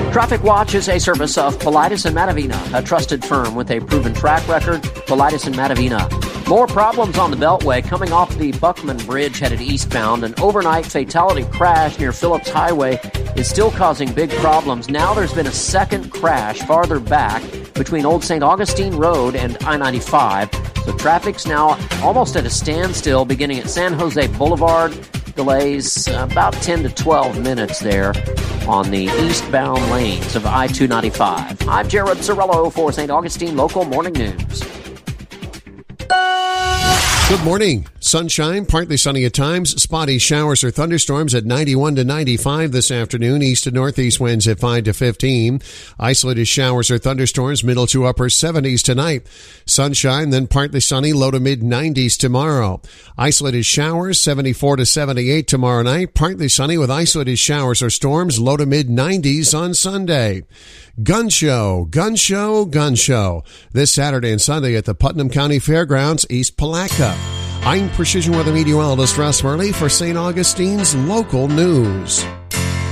Traffic Watch is a service of Paulides and Matavina, a trusted firm with a proven track record. Paulides and Matavina. More problems on the Beltway. Coming off the Buckman Bridge headed eastbound, an overnight fatality crash near Phillips Highway is still causing big problems. Now there's been a second crash farther back between Old St. Augustine Road and I-95. So traffic's now almost at a standstill beginning at San Jose Boulevard. Delays about 10 to 12 minutes there on the eastbound lanes of I-295. I'm Jared Sorello for St. Augustine Local Morning News. Good morning. Sunshine, partly sunny at times, spotty showers or thunderstorms at 91 to 95 this afternoon, east to northeast winds at 5 to 15. Isolated showers or thunderstorms, middle to upper 70s tonight. Sunshine, then partly sunny, low to mid 90s tomorrow. Isolated showers, 74 to 78 tomorrow night, partly sunny with isolated showers or storms, low to mid 90s on Sunday. Gun show, gun show, gun show. This Saturday and Sunday at the Putnam County Fairgrounds, East Palatka. I'm Precision Weather Meteorologist Russ Worley for St. Augustine's Local News.